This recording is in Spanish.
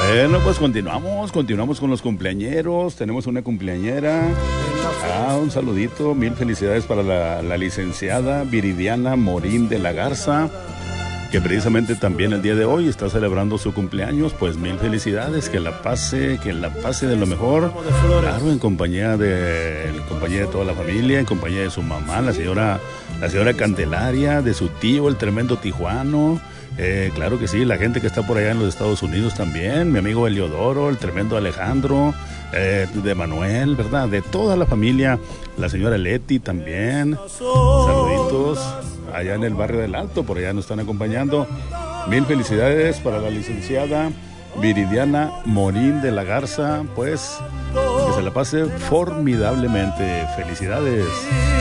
Bueno, pues continuamos con los cumpleañeros. Tenemos una cumpleañera. Un saludito, mil felicidades para la licenciada Viridiana Morín de la Garza, que precisamente también el día de hoy está celebrando su cumpleaños. Pues mil felicidades, que la pase de lo mejor, claro, en compañía de toda la familia, en compañía de su mamá, la señora Candelaria, de su tío, el tremendo tijuano. Claro que sí, la gente que está por allá en los Estados Unidos también, mi amigo Eliodoro, el tremendo Alejandro, de Manuel, ¿verdad? De toda la familia, la señora Leti también. Saluditos allá en el barrio del Alto, por allá nos están acompañando. Mil felicidades para la licenciada Viridiana Morín de la Garza, pues que se la pase formidablemente. Felicidades.